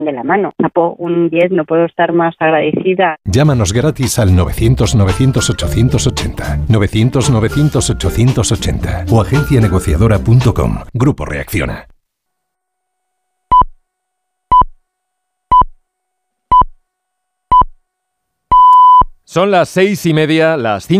de la mano. Sapo, un 10, no puedo estar más agradecida. Llámanos gratis al 900-900-880, 900-900-880 o agencianegociadora.com. Grupo Reacciona. Son las 6:30, las 5.